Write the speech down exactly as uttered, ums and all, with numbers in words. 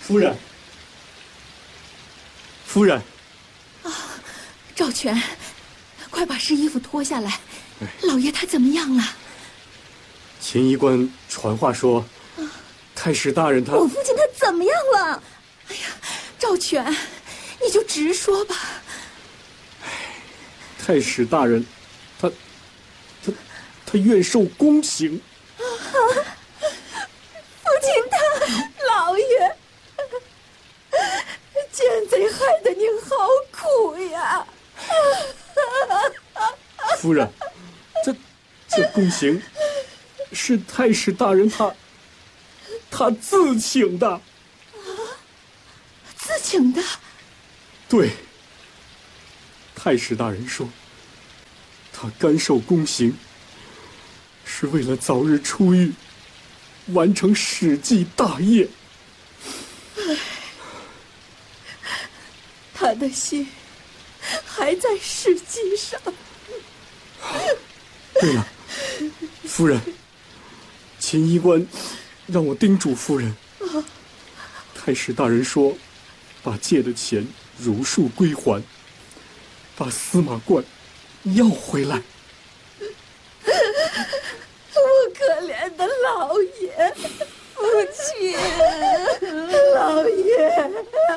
夫人，夫人。 啊，赵全，快把湿衣服脱下来。 哎、 老爷他怎么样了？ 秦医官传话说，啊、太史大人他…… 我父亲他怎么样了？哎呀，赵全，你就直说吧。 太史大人，他，他，他愿受宫刑。 啊，父亲他，老爷，奸贼害得您好苦呀！ 夫人，这这宫刑是太史大人他他自请的。啊， 自请的？ 对。太史大人说，他甘受宫刑，是为了早日出狱，完成史记大业。 他的心还在史记上。 对了，夫人，秦医官让我叮嘱夫人，太史大人说，把借的钱如数归还，把司马冠要回来。 我可怜的老爷，父亲，老爷。